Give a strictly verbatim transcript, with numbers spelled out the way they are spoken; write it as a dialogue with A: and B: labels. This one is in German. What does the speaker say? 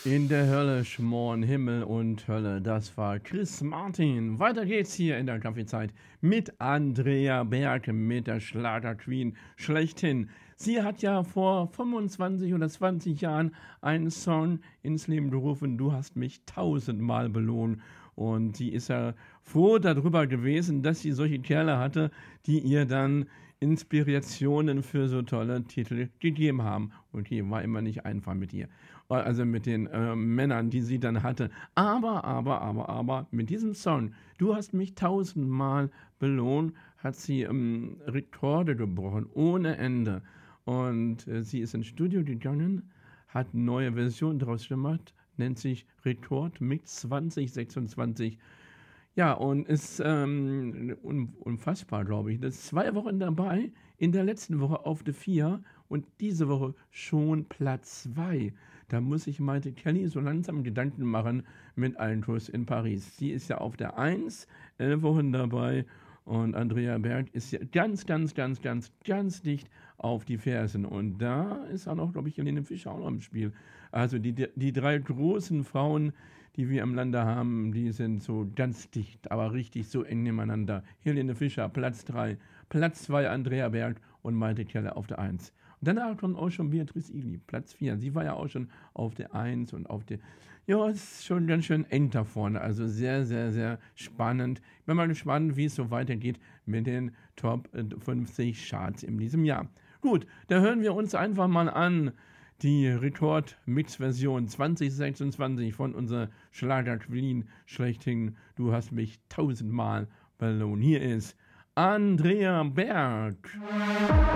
A: In der Hölle schmoren Himmel und Hölle. Das war Chris Martin. Weiter geht's hier in der Kaffeezeit mit Andrea Berg, mit der Schlager-Queen schlechthin. Sie hat ja vor fünfundzwanzig oder zwanzig Jahren einen Song ins Leben gerufen, Du hast mich tausendmal belohnt. Und sie ist ja froh darüber gewesen, dass sie solche Kerle hatte, die ihr dann Inspirationen für so tolle Titel gegeben haben. Und hier war immer nicht einfach mit ihr. Also mit den äh, Männern, die sie dann hatte. Aber, aber, aber, aber, mit diesem Song, Du hast mich tausendmal belohnt, hat sie ähm, Rekorde gebrochen, ohne Ende. Und äh, sie ist ins Studio gegangen, hat eine neue Version draus gemacht, nennt sich Rekord Mix zwanzig sechsundzwanzig. Ja, und ist ähm, un unfassbar, glaube ich. Das ist zwei Wochen dabei, in der letzten Woche auf der vier und diese Woche schon Platz zwei. Da muss ich Maite Kelly so langsam Gedanken machen mit Einkuss in Paris. Sie ist ja auf der eins, elf Wochen dabei und Andrea Berg ist ja ganz, ganz, ganz, ganz, ganz dicht auf die Fersen. Und da ist auch noch, glaube ich, Helene Fischer auch noch im Spiel. Also die, die drei großen Frauen, die wir im Lande haben, die sind so ganz dicht, aber richtig so eng nebeneinander. Helene Fischer, Platz drei, Platz zwei Andrea Berg und Maite Keller auf der eins. Und danach kommt auch schon Beatrice Egli, Platz vier. Sie war ja auch schon auf der eins und auf der... Ja, es ist schon ganz schön eng da vorne, also sehr, sehr, sehr spannend. Ich bin mal gespannt, wie es so weitergeht mit den Top fünfzig Charts in diesem Jahr. Gut, da hören wir uns einfach mal an, die Rekord-Mix-Version zwanzig sechsundzwanzig von unserer Schlager-Queen schlechthin. Du hast mich tausendmal belohnt. Hier ist Andrea Berg.